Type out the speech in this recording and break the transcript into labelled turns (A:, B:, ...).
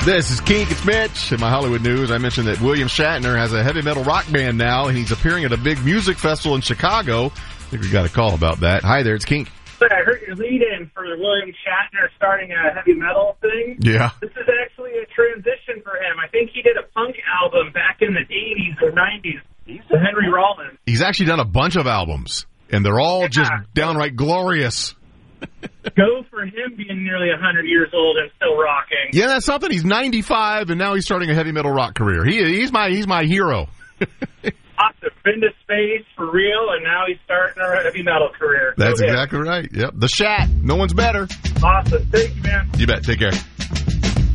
A: This is Kink. It's Mitch. In my Hollywood news, I mentioned that William Shatner has a heavy metal rock band now, and he's appearing at a big music festival in Chicago. I think we got a call about that. Hi there, it's Kink.
B: I heard your lead-in for William Shatner starting a heavy metal thing.
A: Yeah.
B: This is actually a transition for him. I think he did a punk album back in the 80s or 90s. The Henry Rollins.
A: He's actually done a bunch of albums, and they're all just downright glorious.
B: Go for him being nearly 100 years old and still rocking.
A: Yeah, that's something. He's 95, and now he's starting a heavy metal rock career. He's my hero.
B: Awesome. Been to space for real, and now he's starting a heavy metal career.
A: That's exactly right. Yep. The Shat. No one's better.
B: Awesome. Thank you, man.
A: You bet. Take care.